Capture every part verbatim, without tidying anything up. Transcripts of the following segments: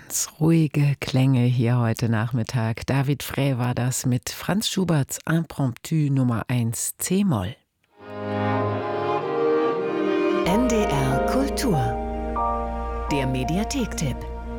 Ganz ruhige Klänge hier heute Nachmittag. David Frey war das mit Franz Schuberts Impromptu Nummer eins C-Moll. N D R Kultur. Der Mediathek-Tipp.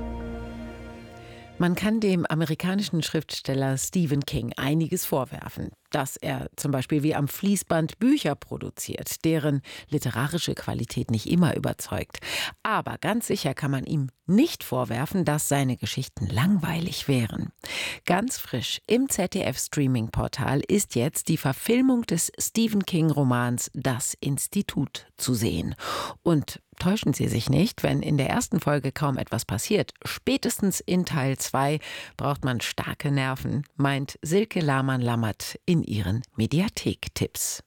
Man kann dem amerikanischen Schriftsteller Stephen King einiges vorwerfen. Dass er zum Beispiel wie am Fließband Bücher produziert, deren literarische Qualität nicht immer überzeugt. Aber ganz sicher kann man ihm nicht vorwerfen, dass seine Geschichten langweilig wären. Ganz frisch im Z D F-Streaming-Portal ist jetzt die Verfilmung des Stephen King-Romans Das Institut zu sehen. Und täuschen Sie sich nicht, wenn in der ersten Folge kaum etwas passiert. Spätestens in Teil zwei braucht man starke Nerven, meint Silke Lahmann-Lammert in ihren Mediathek-Tipps.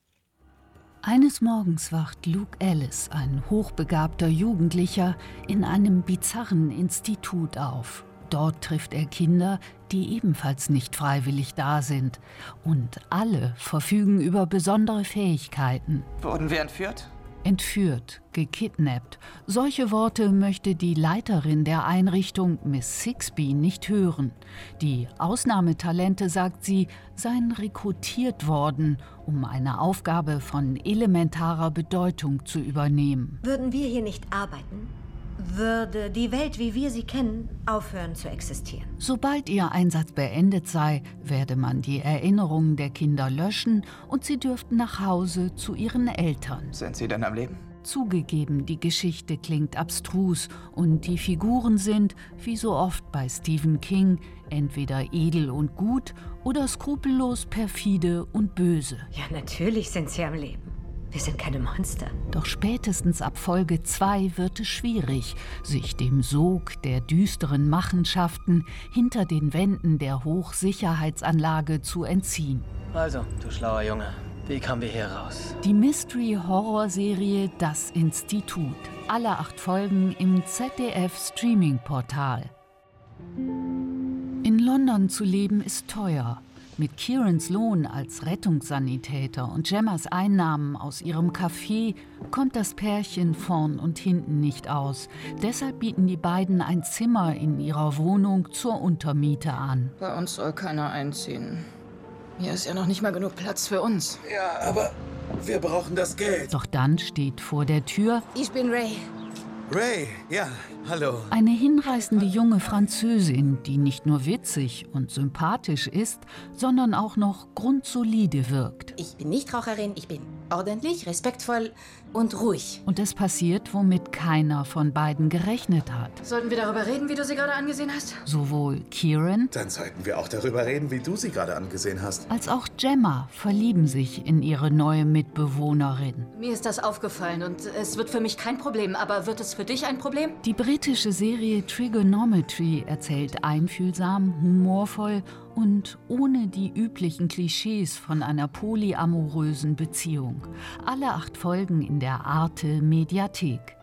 Eines Morgens wacht Luke Ellis, ein hochbegabter Jugendlicher, in einem bizarren Institut auf. Dort trifft er Kinder, die ebenfalls nicht freiwillig da sind. Und alle verfügen über besondere Fähigkeiten. Wurden wir entführt? Entführt, gekidnappt. Solche Worte möchte die Leiterin der Einrichtung, Miss Sixby, nicht hören. Die Ausnahmetalente, sagt sie, seien rekrutiert worden, um eine Aufgabe von elementarer Bedeutung zu übernehmen. Würden wir hier nicht arbeiten, würde die Welt, wie wir sie kennen, aufhören zu existieren. Sobald ihr Einsatz beendet sei, werde man die Erinnerungen der Kinder löschen und sie dürften nach Hause zu ihren Eltern. Sind sie denn am Leben? Zugegeben, die Geschichte klingt abstrus und die Figuren sind, wie so oft bei Stephen King, entweder edel und gut oder skrupellos perfide und böse. Ja, natürlich sind sie am Leben. Wir sind keine Monster. Doch spätestens ab Folge zwei wird es schwierig, sich dem Sog der düsteren Machenschaften hinter den Wänden der Hochsicherheitsanlage zu entziehen. Also, du schlauer Junge, wie kamen wir hier raus? Die Mystery-Horror-Serie Das Institut. Alle acht Folgen im Z D F-Streaming-Portal. In London zu leben ist teuer. Mit Kierans Lohn als Rettungssanitäter und Gemmas Einnahmen aus ihrem Café kommt das Pärchen vorn und hinten nicht aus. Deshalb bieten die beiden ein Zimmer in ihrer Wohnung zur Untermiete an. Bei uns soll keiner einziehen. Hier ist ja noch nicht mal genug Platz für uns. Ja, aber wir brauchen das Geld. Doch dann steht vor der Tür Ich bin Ray. Ray, ja, hallo. eine hinreißende junge Französin, die nicht nur witzig und sympathisch ist, sondern auch noch grundsolide wirkt. Ich bin Nichtraucherin, ich bin ordentlich, respektvoll und ruhig. Und es passiert, womit keiner von beiden gerechnet hat. Sollten wir darüber reden, wie du sie gerade angesehen hast? Sowohl Kieran Dann sollten wir auch darüber reden, wie du sie gerade angesehen hast. als auch Gemma verlieben sich in ihre neue Mitbewohnerin. Mir ist das aufgefallen und es wird für mich kein Problem, aber wird es für dich ein Problem? Die britische Serie Trigonometry erzählt einfühlsam, humorvoll und ohne die üblichen Klischees von einer polyamorösen Beziehung. Alle acht Folgen in der Arte Mediathek.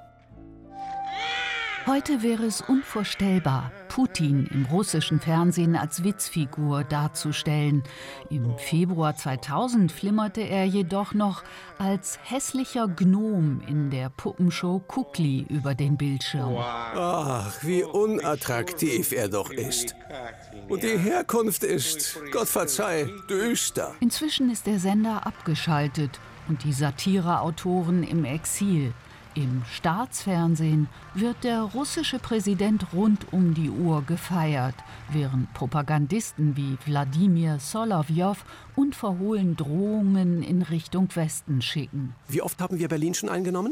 Heute wäre es unvorstellbar, Putin im russischen Fernsehen als Witzfigur darzustellen. Im Februar zweitausend flimmerte er jedoch noch als hässlicher Gnom in der Puppenshow Kukli über den Bildschirm. Ach, wie unattraktiv er doch ist. Und die Herkunft ist, Gott verzeih, düster. Inzwischen ist der Sender abgeschaltet und die Satireautoren im Exil. Im Staatsfernsehen wird der russische Präsident rund um die Uhr gefeiert, während Propagandisten wie Wladimir Solowjow unverhohlen Drohungen in Richtung Westen schicken. Wie oft haben wir Berlin schon eingenommen?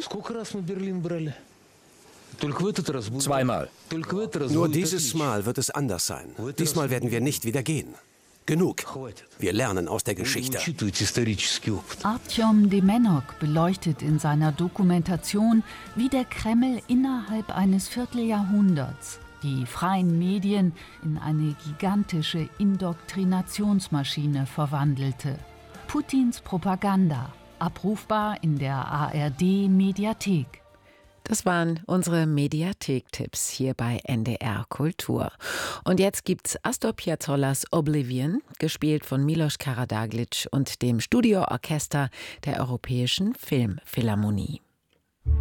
Zweimal. Nur dieses Mal wird es anders sein. Diesmal werden wir nicht wieder gehen. Genug. Wir lernen aus der Geschichte. Artjom Demenok beleuchtet in seiner Dokumentation, wie der Kreml innerhalb eines Vierteljahrhunderts die freien Medien in eine gigantische Indoktrinationsmaschine verwandelte. Putins Propaganda, abrufbar in der A R D-Mediathek. Das waren unsere Mediathek-Tipps hier bei N D R Kultur. Und jetzt gibt's Astor Piazzolla's Oblivion, gespielt von Milos Karadaglic und dem Studioorchester der Europäischen Filmphilharmonie.